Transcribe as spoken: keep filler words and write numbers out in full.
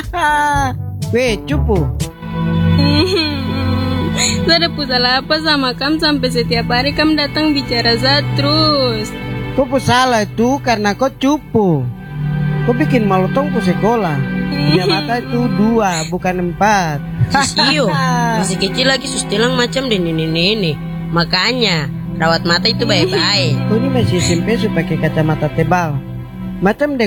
Weh, cupu. Saya ada salah apa sama kamu sampai setiap hari kamu datang bicara saya terus. Kau pu salah itu karena kau cupu. Kau bikin malu tongku sekolah. Punya mata itu dua, bukan empat. Sisio, masih kecil lagi sus tilang macam di nini-nini. Makanya, rawat mata itu baik-baik. Kau ini masih S M P supaya pakai kacamata tebal. Macam